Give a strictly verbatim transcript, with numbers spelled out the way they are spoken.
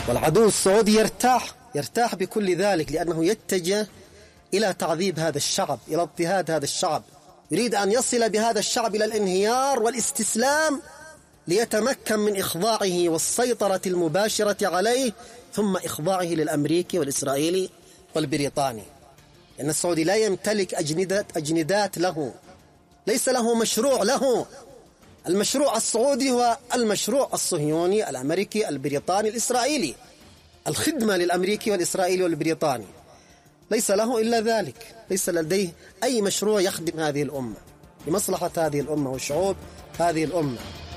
والعدو السعودي يرتاح يرتاح بكل ذلك، لأنه يتجه إلى تعذيب هذا الشعب، إلى اضطهاد هذا الشعب، يريد أن يصل بهذا الشعب إلى الانهيار والاستسلام ليتمكن من إخضاعه والسيطرة المباشرة عليه، ثم إخضاعه للأمريكي والإسرائيلي والبريطاني. لأن السعودي لا يمتلك أجندات, أجندات له، ليس له مشروع له. المشروع السعودي هو المشروع الصهيوني الأمريكي البريطاني الإسرائيلي، الخدمة للأمريكي والإسرائيلي والبريطاني، ليس له إلا ذلك. ليس لديه أي مشروع يخدم هذه الأمة لمصلحة هذه الأمة وشعوب هذه الأمة.